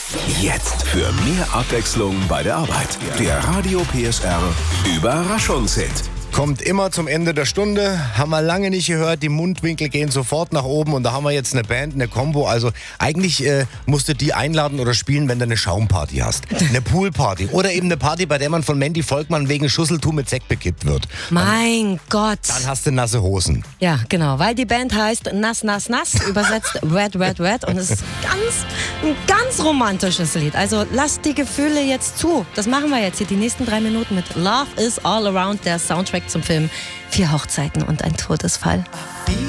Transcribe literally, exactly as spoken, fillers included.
Jetzt für mehr Abwechslung bei der Arbeit. Der Radio P S R Überraschungshit. Kommt immer zum Ende der Stunde, haben wir lange nicht gehört, die Mundwinkel gehen sofort nach oben und da haben wir jetzt eine Band, eine Combo, also eigentlich äh, musst du die einladen oder spielen, wenn du eine Schaumparty hast, eine Poolparty oder eben eine Party, bei der man von Mandy Volkmann wegen Schusseltum mit Sekt bekippt wird. Mein Gott. Dann hast du nasse Hosen. Ja, genau, weil die Band heißt Nass, Nass, Nass, übersetzt Red, Red, Red und es ist ganz, ein ganz romantisches Lied. Also lasst die Gefühle jetzt zu. Das machen wir jetzt hier die nächsten drei Minuten mit Love is All Around, der Soundtrack zum Film Vier Hochzeiten und ein Todesfall.